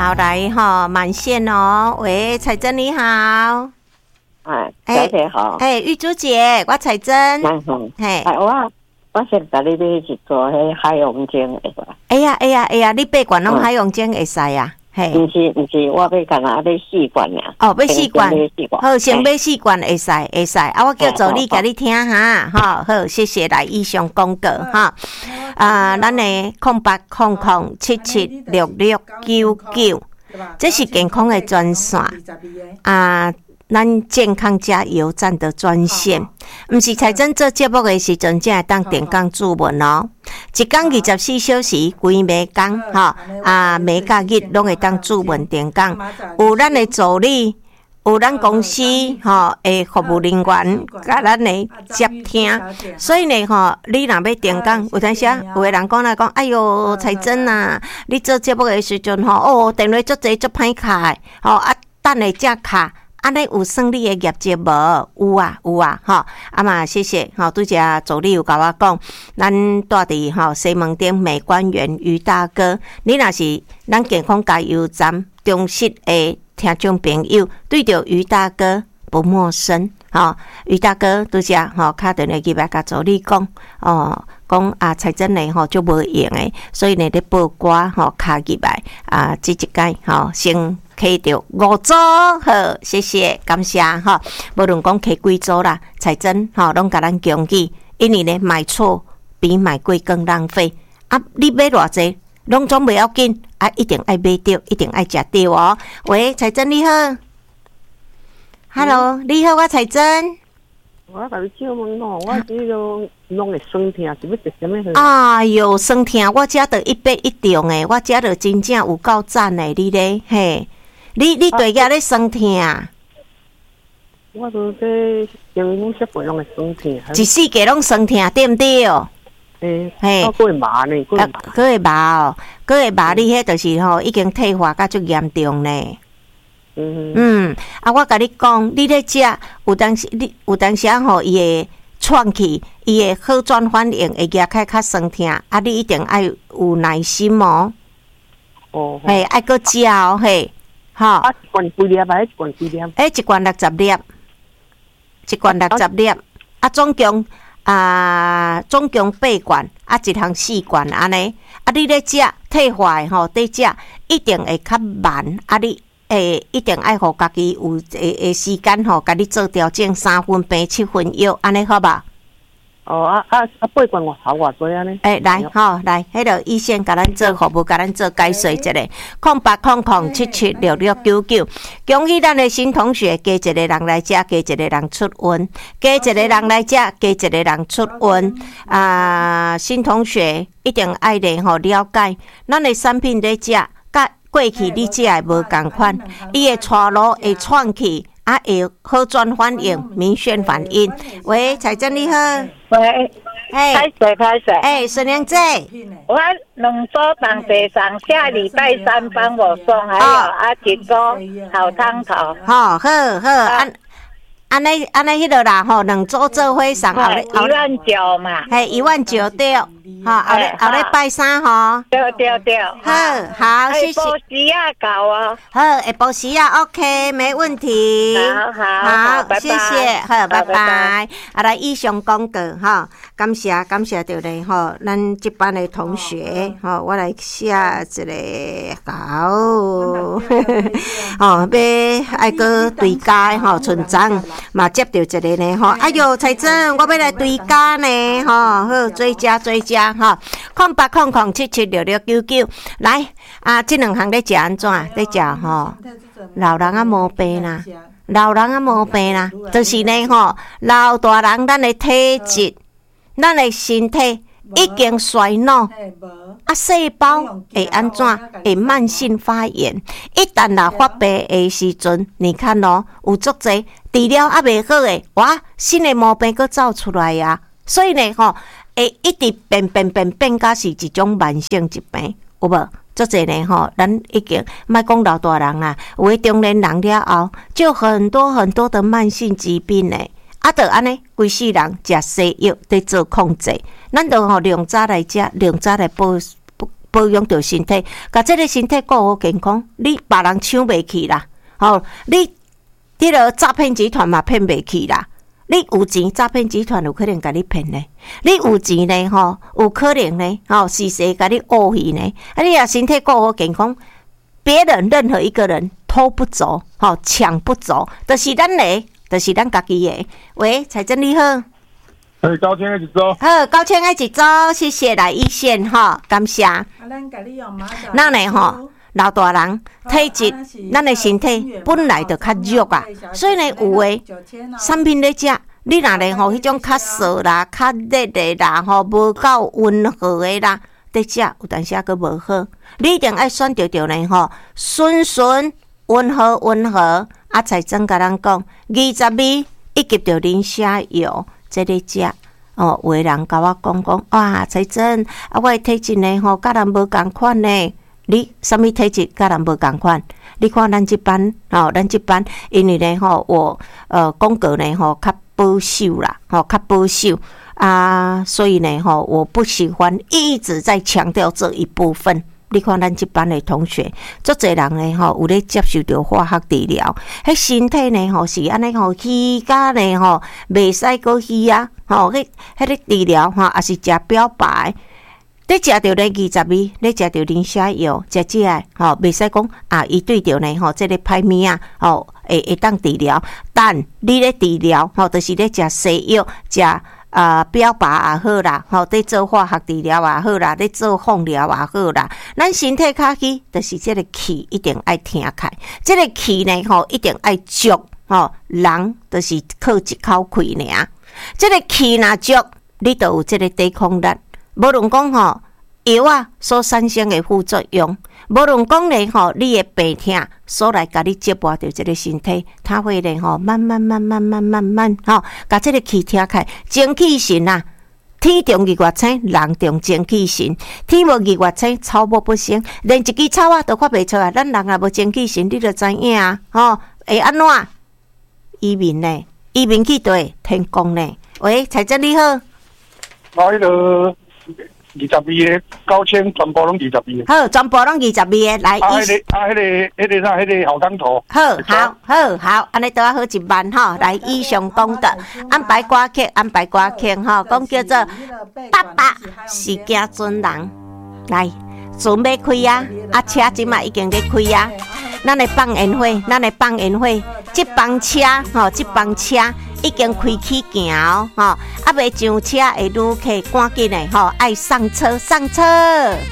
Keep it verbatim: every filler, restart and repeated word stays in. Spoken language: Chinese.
好，来哈，满线哦。喂，彩珍你好。 哎，小姐好。 哎，玉珠姐，我彩珍。 哎好。嘿，哎我我先带你去去做迄海洋精会吧。 哎呀哎呀哎呀，你八罐拢海洋精会使啊？嘿， 毋是毋是，我要干哪要四罐呀？ 哦，要四罐。好，先买四罐会使会使。啊，我叫助理甲你听哈。哈，好，谢谢来以上广告哈。啊，咱的空八空空七七六六九九，这是健康的专线啊。咱健康加油站的专线，毋是彩珍做节目的时阵，才会当电讲注文哦。一天二十四小时，规暝工哈啊，每假日拢会当注文电讲。有咱的助理，有咱公司哈诶服务人员，甲咱的接听。所以呢，吼，你若要电讲，有当时啊，有个人讲来讲，哎哟，彩珍啊，你做节目的时阵吼，哦，电话足侪足歹卡的，吼啊，等下才卡。安尼有算你的业绩无？有啊有啊，吼啊嘛谢谢吼，拄则助理有甲我讲，咱住伫吼西门町美观园于大哥，你若是咱健康加油站忠实的听众朋友，对着于大哥不陌生，吼于大哥拄则吼敲电话去来甲助理讲，哦讲啊彩珍呢吼就无用诶，所以呢咧报歌吼敲入来啊，即一届吼先。开着五组，好，谢谢，感谢哈。无论讲开几组啦，彩珍哈拢甲咱强记，因为呢买错比买贵更浪费。啊，你买偌济，拢总袂要紧，啊，一定爱买着，一定爱食着哦。喂，彩珍你好 ，Hello，、嗯、你好，我彩珍。 我甲你借问哦，我这种拢会酸痛，是要食什么？ 哎哟，酸痛，我遮着一百一中诶，我遮着真正有够赞诶，你咧嘿。你你对家咧酸痛啊？ 我都在经营小饭拢会酸痛， 一世界拢酸痛，对毋对？ 诶，嘿，佫会麻呢，佫会麻， 佫会麻哦，佫会麻。你迄就是吼，已经退化甲足严重呢。嗯嗯，啊，我甲你讲，你咧食有当时，你有当时吼，伊会窜起，伊会好转反应会压开较酸痛，啊，你一定爱有耐心哦。哦，嘿，爱佫食哦，嘿。吼， 啊，一罐几粒啊？一罐几粒？ 诶，一罐六十粒，一罐六十粒，啊，总共啊，总共八罐，啊，一项四罐安尼。啊，你咧食退化诶吼，得食一定会较慢。啊，你诶，一定爱互家己有诶诶时间吼，甲你做调整，三分病七分药，安尼好吧？ 哦啊啊啊！八罐外头偌多安尼？ 诶，来吼，来，迄个医生甲咱做服务，甲咱做解说一下。空八空空七七六六九九，恭喜咱的新同学，加一个人来遮，加一个人出温，加一个人来遮，加一个人出温。啊，新同学一定爱咧吼了解，咱的产品咧遮，甲过去你食的无共款，伊的带路会窜起。啊，会好转反应，明显反应。喂，彩珍你好。 喂， 哎， 开水开水。 哎，孙娘姐， 我两组当地上下礼拜三帮我送，还有啊一组好汤头。 好，好，好，安安尼安尼迄落啦吼，两组做伙送，后咧一万九嘛。 嘿，一万九对，吼，后咧后咧拜三吼。 对对对。 好，好，谢谢。 下晡时啊搞哦。 好，下晡时啊 ，OK， 没问题。 好好好， 拜拜谢谢，好，拜拜。啊，来以上广告哈，感谢感谢到咧吼，咱这班的同学吼，我来写一个好，吼，要爱个对家吼，村长嘛接到一个呢吼，哎哟，彩珍，我要来对家呢吼，好，追加追加吼，空八空空七七六六九九，来啊，这两项咧食安怎？咧食吼，老人啊无病啦。老人啊无病啦，就是呢吼，老大人咱的体质，咱的身体已经衰老，啊细胞会安怎？会慢性发炎。一旦若发病的时阵，你看咯，有足侪治疗还袂好诶，哇，新的毛病佫走出来呀、啊。所以呢吼，会一直变变变变，甲是一种慢性疾病，有无？做这呢吼，咱已经莫讲老大人啦，有诶中年人了后，就很多很多的慢性疾病呢。啊，就安尼，规世人食西药在做控制，咱就吼量早来食，量早来保保养着身体，甲这个身体顾好健康，你别人抢袂去啦。吼、哦，你迄个诈骗集团嘛骗袂去啦。你有钱，诈骗集团有可能甲你骗呢；你有钱呢，吼，有可能呢，吼，是谁甲你讹去呢？啊，你若身体顾好健康，别人任何一个人偷不走，吼，抢不走，就是咱的，就是咱家己的。喂，财政你好。 哎，高千爱一组。 好，高千爱一组，谢谢来一线哈，感谢。啊，咱呢吼，老大人体质，咱的身体本来就较弱啊，所以呢，有诶产品咧食，你若咧吼，迄种较涩啦、较热的啦，吼，无够温和的啦，咧食有当时啊佫无好。你一定爱选着着呢吼，顺顺温和温和。啊，才真甲咱讲，二十米一级着磷虾油。这个食哦，有的人甲我讲讲，哇，财政啊，我的体质呢吼，甲人无共款呢。你什么体质甲人无共款？你看咱这班吼，咱这班，因为呢吼，我呃讲过呢吼，较保守啦，吼较保守啊，所以呢吼，我不喜欢一直在强调这一部分。你看咱这班的同学，足侪人呢吼，有咧接受着化学治疗，迄身体呢吼是安尼吼，虚甲呢吼，袂使个虚啊，吼，迄迄个治疗吼，也是食标靶。你食着咧二十米，你食着磷虾药，食这个吼，袂使讲啊，伊对着呢吼，这个歹物啊，吼会会当治疗，但你咧治疗吼，就是咧食西药，食。啊，标靶也好啦，吼，咧做化学治疗也好啦，咧做放疗也好啦。咱身体较虚，就是这个气一定爱挺开，这个气呢，吼，一定爱足，吼，人就是靠一口气尔。这个气若足，你就有这个抵抗力。无论讲吼药啊所产生的副作用，无论讲咧吼你的病痛所来甲你接驳着这个身体，它会咧吼慢慢慢慢慢慢慢吼，甲这个气挺开，精气神啊！天重日月星，人重精气神。天无日月星，草木不生。连一支草啊都看袂出来，咱人也无精气神，你就知影啊！吼，会安怎？移民呢？移民去对天公呢？喂，财政你好。 我迄个。二十米的高纤全部拢二十米的， 好，全部拢二十米的来。 啊，迄个啊，迄个迄个啥，迄个好钢头。 好，好，好，好，安尼多好一万吼，来以上讲的安排歌曲，安排歌曲吼，讲叫做爸爸是家尊人，来准备开啊，啊车即嘛已经咧开啊，咱的放烟火，咱的放烟火，这帮车吼，这帮车。已经开起行哦，吼，啊，未上车的旅客赶紧的吼，爱上车，上车。